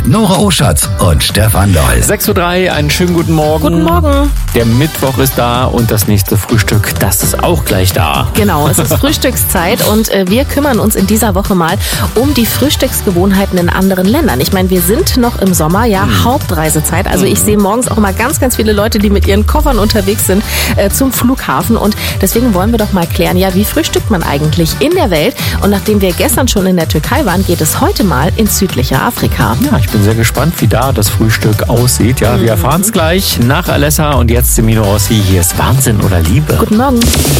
mit Nora Oschatz und Stefan Doll. 6:03 Uhr, einen schönen guten Morgen. Guten Morgen. Der Mittwoch ist da und das nächste Frühstück, das ist auch gleich da. Genau, es ist Frühstückszeit und wir kümmern uns in dieser Woche mal um die Frühstücksgewohnheiten in anderen Ländern. Ich meine, wir sind noch im Sommer, Hauptreisezeit. Also ich sehe morgens auch mal ganz, ganz viele Leute, die mit ihren Koffern unterwegs sind zum Flughafen. Und deswegen wollen wir doch mal klären, wie frühstückt man eigentlich in der Welt? Und nachdem wir gestern schon in der Türkei waren, geht es heute mal ins südliche Afrika. Ja, ich bin sehr gespannt, wie da das Frühstück aussieht. Ja, wir erfahren es gleich nach Alessa und jetzt Semino Rossi. Hier ist Wahnsinn oder Liebe. Guten Morgen.